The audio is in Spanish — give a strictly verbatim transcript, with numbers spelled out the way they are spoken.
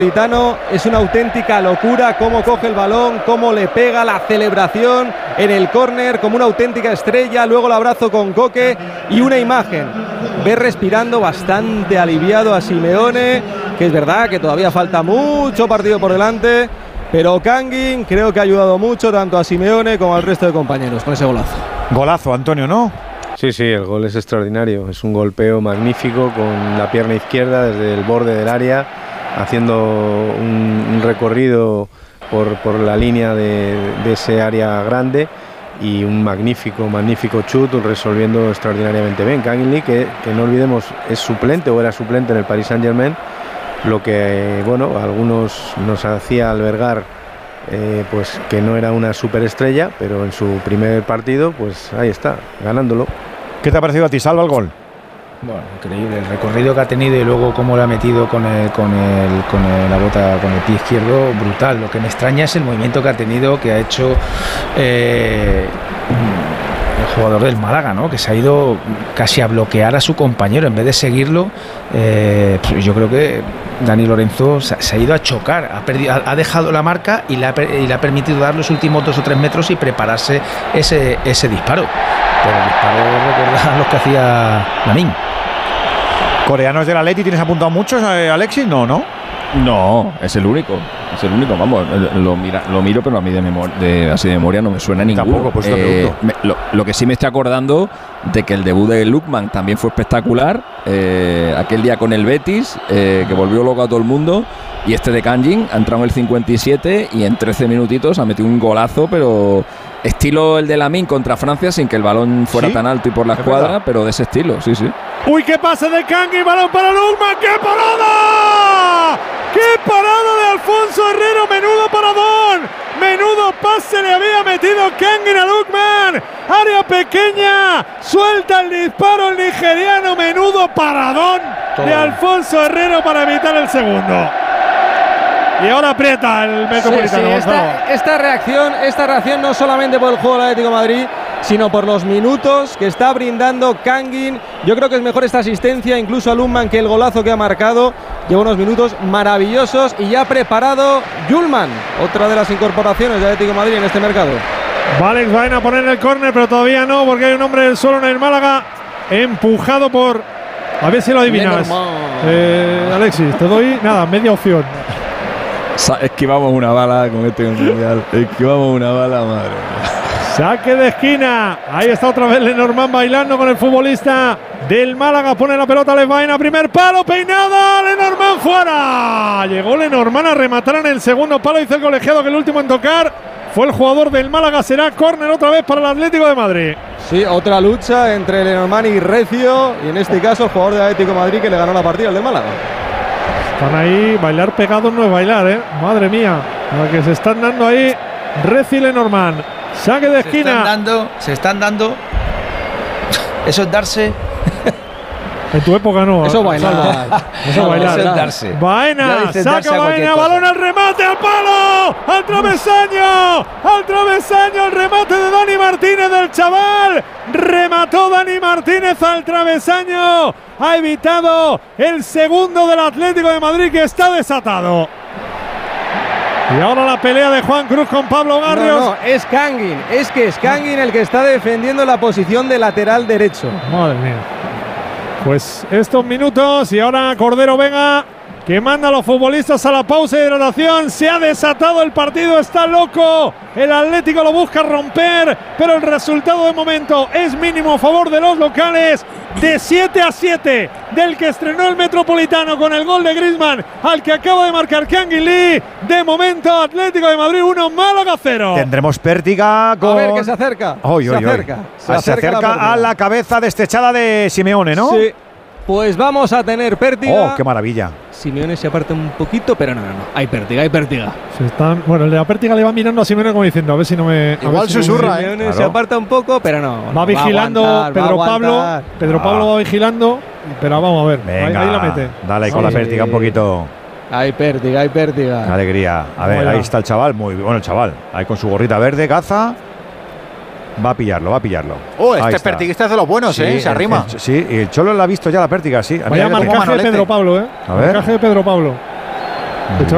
Es una auténtica locura cómo coge el balón, cómo le pega, la celebración en el córner como una auténtica estrella, luego el abrazo con Koke y una imagen. Ve respirando bastante aliviado a Simeone, que es verdad que todavía falta mucho partido por delante, pero Kangin creo que ha ayudado mucho tanto a Simeone como al resto de compañeros con ese golazo. Golazo, Antonio, ¿no? Sí, sí, el gol es extraordinario, es un golpeo magnífico con la pierna izquierda desde el borde del área, haciendo un, un recorrido por, por la línea de, de ese área grande y un magnífico, magnífico chut, resolviendo extraordinariamente bien. Kangin Lee, que, que no olvidemos es suplente o era suplente en el Paris Saint-Germain, lo que, bueno, a algunos nos hacía albergar eh, pues que no era una superestrella, pero en su primer partido, pues ahí está, ganándolo. ¿Qué te ha parecido a ti, Salva, el gol? Bueno, increíble el recorrido que ha tenido y luego cómo lo ha metido con el, con el, con el, la bota, con el pie izquierdo, brutal. Lo que me extraña es el movimiento que ha tenido, que ha hecho eh, el jugador del Málaga, ¿no? Que se ha ido casi a bloquear a su compañero en vez de seguirlo. Eh, pues yo creo que Dani Lorenzo se, se ha ido a chocar, ha, perdido, ha, ha dejado la marca y le ha, y le ha permitido dar los últimos dos o tres metros y prepararse ese, ese disparo. Pero el disparo recuerda a los que hacía Lamine. ¿Coreanos del Atleti tienes apuntado muchos, eh, Alexis? No, ¿no? No, es el único. Es el único, vamos. Lo, mira, lo miro, pero a mí de, memoria, de así de memoria no me suena ninguno. Tampoco, pues eh, me, lo, lo que sí me estoy acordando de que el debut de Lookman también fue espectacular. Eh, aquel día con el Betis, eh, que volvió loco a todo el mundo. Y este de Kangin ha entrado en el cincuenta y siete y en trece minutitos ha metido un golazo, pero estilo el de Lamine contra Francia, sin que el balón fuera ¿Sí? tan alto y por la escuadra, pero de ese estilo, sí, sí. ¡Uy, qué pase de Kangin! ¡Balón para Lookman! ¡Qué parada! ¡Qué parada de Alfonso Herrero! ¡Menudo paradón! ¡Menudo pase le había metido Kangin a Lookman! ¡Área pequeña! ¡Suelta el disparo el nigeriano! ¡Menudo paradón Todo. de Alfonso Herrero para evitar el segundo! Y ahora aprieta el Metropolitano. Sí, sí, esta, esta reacción, esta reacción no solamente por el juego del Atlético de Madrid, sino por los minutos que está brindando Kangin. Yo creo que es mejor esta asistencia, incluso a Lookman, que el golazo que ha marcado. Lleva unos minutos maravillosos y ya ha preparado Yulman, otra de las incorporaciones del Atlético de Madrid en este mercado. Alex va a poner el córner, pero todavía no, porque hay un hombre del suelo en el Málaga, empujado por... A ver si lo adivinas. Eh, Alexis, te doy, nada, media opción. Esquivamos una bala con este mundial. Esquivamos una bala, madre mía. Saque de esquina. Ahí está otra vez Lenormand bailando con el futbolista del Málaga. Pone la pelota Levaina. Primer palo, peinada. Lenormand fuera. Llegó Lenormand a rematar en el segundo palo. Hizo el colegiado que el último en tocar fue el jugador del Málaga. Será córner otra vez para el Atlético de Madrid. Sí, otra lucha entre Lenormand y Recio. Y en este caso el jugador del Atlético de Madrid que le ganó la partida al del Málaga. Están ahí, bailar pegados no es bailar, ¿eh? Madre mía, lo que se están dando ahí Reci y Lenormand. Saque de esquina. Se están dando, se están dando. Eso es darse. En tu época no. Eso bailar. Eso bailar. Eso es darse. Baena, saca Baena, balón al remate, al palo, al travesaño, al travesaño, el remate de Dani Martínez del chaval. Remató Dani Martínez al travesaño. Ha evitado el segundo del Atlético de Madrid, que está desatado. Y ahora la pelea de Juan Cruz con Pablo Barrios. No, no, es Kangin. Es que es Kangin el que está defendiendo la posición de lateral derecho. Madre mía. Pues estos minutos y ahora Cordero Vega, que manda a los futbolistas a la pausa de hidratación. Se ha desatado el partido, está loco. El Atlético lo busca romper, pero el resultado de momento es mínimo a favor de los locales. De siete a siete del que estrenó el Metropolitano con el gol de Griezmann, al que acaba de marcar Kangin Lee. De momento Atlético de Madrid uno, Málaga cero. Tendremos pértiga con... A ver, que se acerca. Oy, oy, se acerca. Oy. Se se acerca, acerca la a la cabeza destechada de Simeone, ¿no? Sí. Pues vamos a tener pértiga. Oh, qué maravilla. Simeone se aparta un poquito, pero no, no, no. Hay pértiga, hay pértiga. Se están, bueno, el de la pértiga le va mirando a Simeone como diciendo, a ver si no me. Igual si susurra, no me, ¿eh? Simeone Claro. se aparta un poco, pero no. Va no, vigilando va a aguantar, Pedro va a Pablo. aguantar. Pedro Ah. Pablo va vigilando, pero vamos a ver. Venga, ahí, ahí la mete. dale Sí. con la pértiga un poquito. Hay pértiga, hay Qué pértiga. alegría. A ver, Bueno. ahí está el chaval, muy bueno el chaval. Ahí con su gorrita verde, caza. Va a pillarlo, va a pillarlo. Oh, Ahí este está. pertiguista es de los buenos, ¿eh? Se el- arrima. el- sí, y el Cholo lo ha visto ya la pértiga, sí. Vaya Mira, marcaje de Manolete. Pedro Pablo, ¿eh? A ver. Marcaje de Pedro Pablo. De hecho,